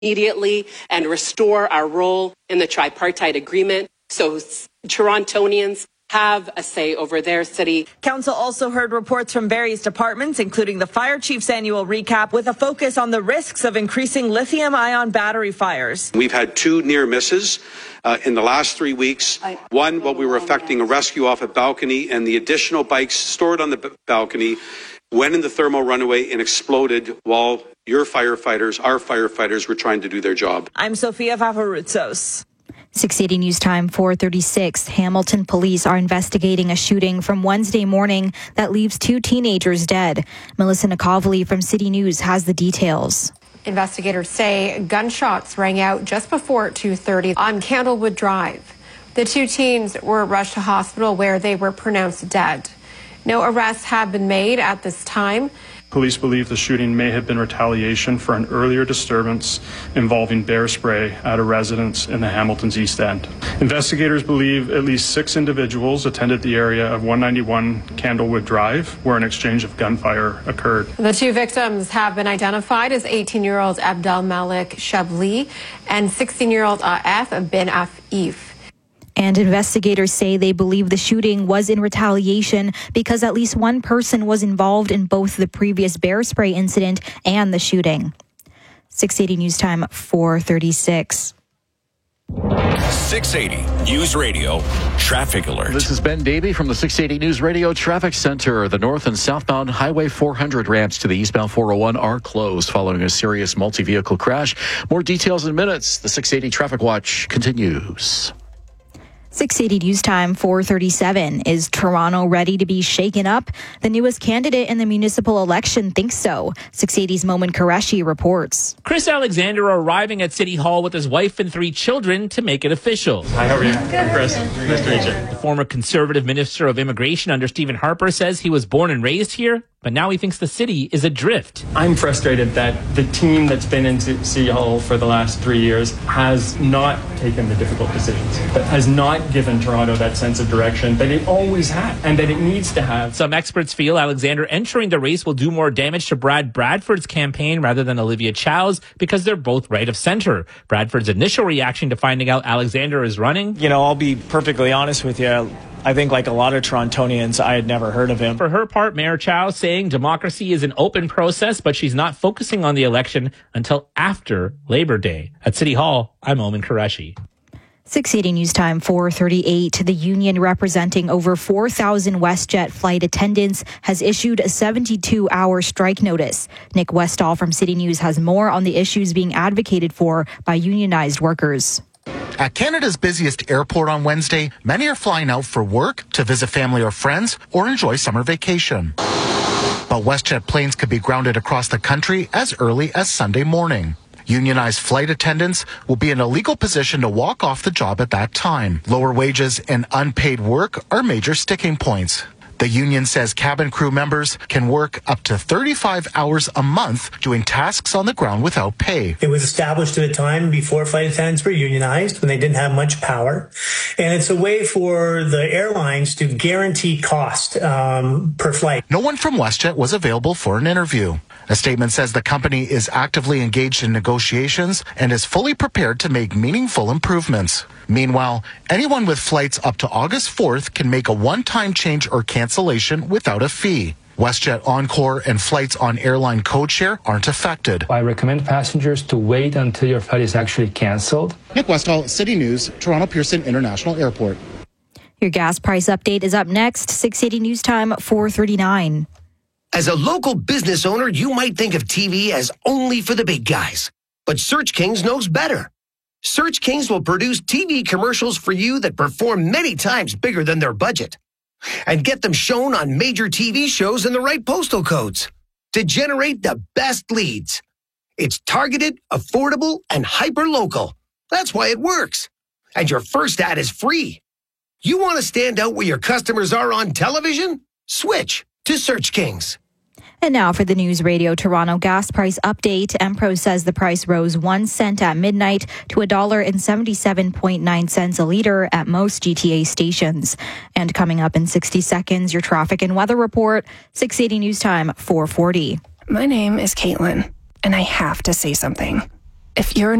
immediately and restore our role in the tripartite agreement so Torontonians have a say over their city. Council also heard reports from various departments, including the fire chief's annual recap, with a focus on the risks of increasing lithium-ion battery fires. We've had 2 near misses in the last 3 weeks. One, while we were effecting a rescue off a balcony, and the additional bikes stored on the balcony went in the thermal runaway and exploded while our firefighters were trying to do their job. I'm Sofia Vavarutsos. 680 News Time 4:36. Hamilton police are investigating a shooting from Wednesday morning that leaves 2 teenagers dead. Melissa Nikovely from City News has the details. Investigators say gunshots rang out just before 2:30 on Candlewood Drive. The 2 teens were rushed to hospital where they were pronounced dead. No arrests have been made at this time. Police believe the shooting may have been retaliation for an earlier disturbance involving bear spray at a residence in the Hamilton's East End. Investigators believe at least 6 individuals attended the area of 191 Candlewood Drive, where an exchange of gunfire occurred. The 2 victims have been identified as 18-year-old Abdel Malik Shabli and 16-year-old Af bin Afif. And investigators say they believe the shooting was in retaliation because at least one person was involved in both the previous bear spray incident and the shooting. 680 News Time 4:36. 680 News Radio Traffic Alert. This is Ben Davey from the 680 News Radio Traffic Center. The north and southbound Highway 400 ramps to the eastbound 401 are closed following a serious multi-vehicle crash. More details in minutes. The 680 Traffic Watch continues. 680 News Time 4:37. Is Toronto ready to be shaken up? The newest candidate in the municipal election thinks so. 680's Momin Qureshi reports. Chris Alexander arriving at City Hall with his wife and 3 children to make it official. Hi, how are you? I'm Chris. Nice to meet you. The former Conservative Minister of Immigration under Stephen Harper says he was born and raised here, but now he thinks the city is adrift. I'm frustrated that the team that's been in City Hall for the last 3 years has not taken the difficult decisions, but has not given Toronto that sense of direction that it always had and that it needs to have. Some experts feel Alexander entering the race will do more damage to Brad Bradford's campaign rather than Olivia Chow's because they're both right of center. Bradford's initial reaction to finding out Alexander is running. You know, I'll be perfectly honest with you. I think like a lot of Torontonians, I had never heard of him. For her part, Mayor Chow saying democracy is an open process, but she's not focusing on the election until after Labor Day. At City Hall, I'm Momin Qureshi. 680 News Time 4:38. The union representing over 4,000 WestJet flight attendants has issued a 72-hour strike notice. Nick Westall from City News has more on the issues being advocated for by unionized workers. At Canada's busiest airport on Wednesday, many are flying out for work, to visit family or friends, or enjoy summer vacation. But WestJet planes could be grounded across the country as early as Sunday morning. Unionized flight attendants will be in a legal position to walk off the job at that time. Lower wages and unpaid work are major sticking points. The union says cabin crew members can work up to 35 hours a month doing tasks on the ground without pay. It was established at a time before flight attendants were unionized, when they didn't have much power. And it's a way for the airlines to guarantee cost per flight. No one from WestJet was available for an interview. A statement says the company is actively engaged in negotiations and is fully prepared to make meaningful improvements. Meanwhile, anyone with flights up to August 4th can make a one-time change or cancellation without a fee. WestJet Encore and flights on airline codeshare aren't affected. I recommend passengers to wait until your flight is actually canceled. Nick Westall, City News, Toronto Pearson International Airport. Your gas price update is up next. 680 News Time 4:39. As a local business owner, you might think of TV as only for the big guys. But Search Kings knows better. Search Kings will produce TV commercials for you that perform many times bigger than their budget. And get them shown on major TV shows in the right postal codes to generate the best leads. It's targeted, affordable, and hyper-local. That's why it works. And your first ad is free. You want to stand out where your customers are on television? Switch to Search Kings. And now for the News Radio Toronto gas price update. Empro says the price rose 1 cent at midnight to $1.77.9 a liter at most GTA stations. And coming up in 60 seconds, your traffic and weather report, 680 News Time 4:40. My name is Caitlin, and I have to say something. If you're